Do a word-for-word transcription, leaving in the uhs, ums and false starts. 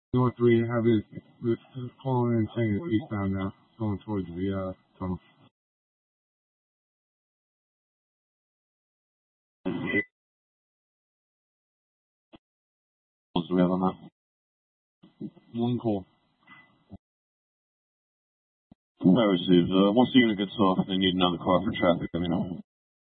North three have his, his calling and saying it's eastbound now, going towards the uh, tunnel. What do we have on that? One call. I received. Uh, once the unit gets off, they need another car for traffic. Let me know.